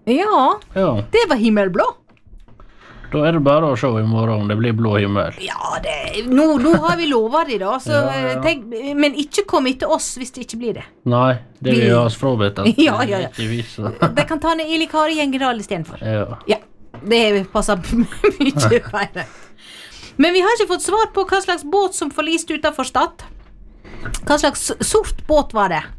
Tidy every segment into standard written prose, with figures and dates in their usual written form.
Ja, det var himmelblå. Da det bare å se I morgen om det blir blå himmel. Ja, nå har vi lovet det da, så tenk, men ikke kom etter oss hvis det ikke blir det. Nei, det vil jeg ha oss forberedt at ja. ikke viser. Det kan ta ned Eli Kari Gjengedal I stedet for. Ja, det passer mye bedre. Men vi har ikke fått svar på hva slags båt som forliste utenfor Stad. Hva slags sort båt var det?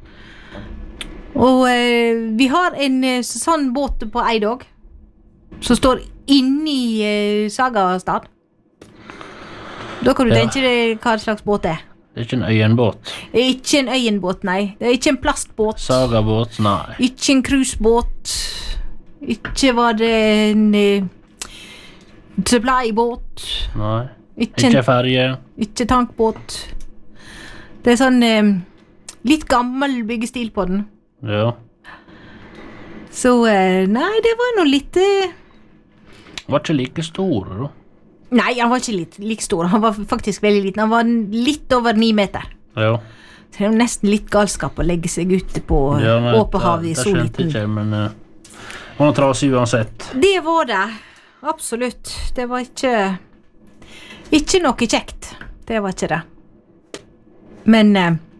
Og vi har en sånn båt på Eidog som står inni Sagastad. Da kan du tenke deg hva slags båt det Det ikke en øyenbåt. Ikke en øyenbåt, nei. Det ikke en plastbåt. Sagabåt, nei. Ikke en cruisebåt. Ikke var det en supply-båt. Nei. Ikke ferje. Ikke tankbåt. Det sånn litt gammel byggestil på den. Ja. Så, nei, det var noe litt... Var ikke like stor, da? Nei, han var ikke like stor. Han var faktisk veldig liten. Han var litt over 9 meter. Ja. Så det nesten litt galskap å legge seg ute på åpent hav I så liten. Det skjønte ikke, men det var trasig uansett. Det var det. Absolutt. Det var ikke noe kjekt. Det var ikke det. Men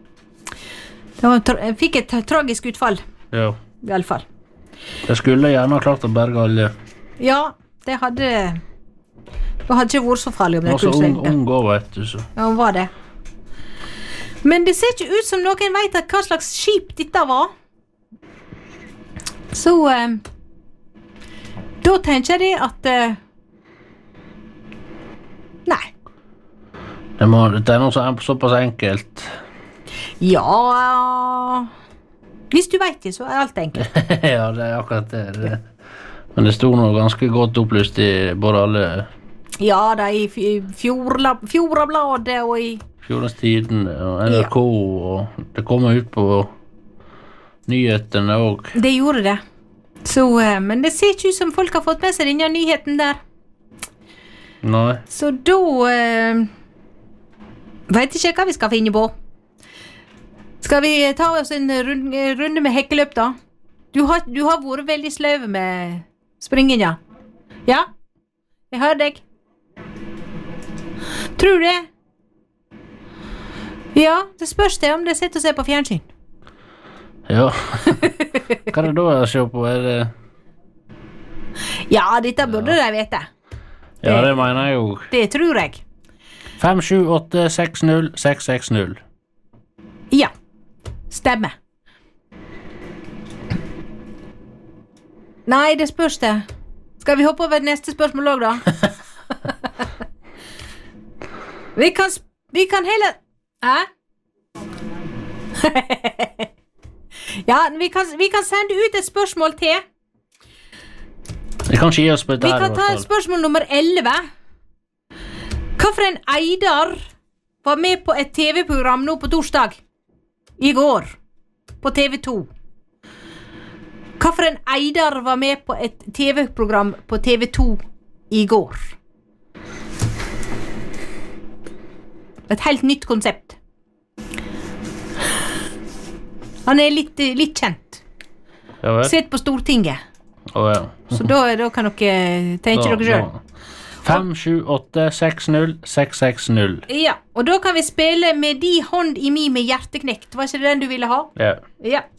jeg fikk et tragisk utfall. Ja. I alle fall. Det skulle gjerne ha klart å berge alle. Ja, det hadde ikke vært så farlig om det kunne svenge. Ung går, vet du, så. Ja, han var det. Men det ser ikke ut som noen vet hva slags skip dette var. Så da tenker jeg at nei. Det noe som såpass enkelt. Ja, hvis du vet det, så alt enkelt. Ja, det akkurat det. Men det stod noe ganske godt opplyst I både alle... Ja, det I Fjordabladet og I... Fjordens Tiden og NRK, og det kommer ut på nyhetene også. Det gjorde det. Så, men det ser ikke ut som folk har fått med seg denne nyheten der. Nei. Så da... vet ikke hva vi skal finne på. Skal vi ta oss en runde med hekkeløp da? Du har vært veldig sløv med springen, ja. Ja? Jeg hører deg. Tror du det? Ja, det spørs det om det sitter og ser på fjernsyn. Ja. Hva det da å se på? Det... Ja, dette burde de vite. Ja, det mener jeg jo. Det tror jeg. 57860 Ja, stemmer. Nei, det spørs det. Skal vi hoppe over neste spørsmål også, da? Vi kan heller... Hæ? Ja, vi kan sende ut et spørsmål til. Vi kan ikke gi oss på dette her. Vi kan ta spørsmål nummer 11. Hva for en Eidar var med på et TV-program nå på torsdag? I går. På TV2. Hva for en Eidar var med på et TV-program på TV2 I går? Et helt nytt konsept. Han litt kjent. Ja, Sett på Stortinget. Ja. Så da kan dere tenke dere selv. 57860 Ja, og da kan vi spille Med de hånd I mi med hjerteknekt. Var ikke det den du ville ha? Ja. Ja.